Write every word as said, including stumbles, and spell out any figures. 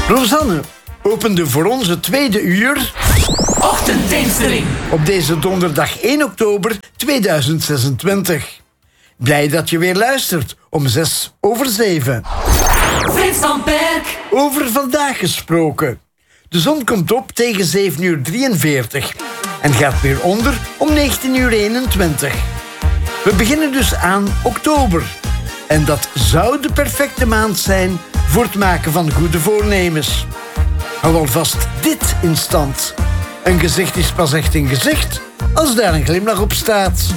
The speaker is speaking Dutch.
Rosanne opende voor ons het tweede uur... Ochtendtintering. Op deze donderdag één oktober tweeduizend zesentwintig. Blij dat je weer luistert om zes over zeven. Frits van Perk. Over vandaag gesproken. De zon komt op tegen zeven uur drieënveertig en gaat weer onder om negentien uur eenentwintig. We beginnen dus aan oktober. En dat zou de perfecte maand zijn voor het maken van goede voornemens. Hou alvast dit in stand. Een gezicht is pas echt een gezicht als daar een glimlach op staat.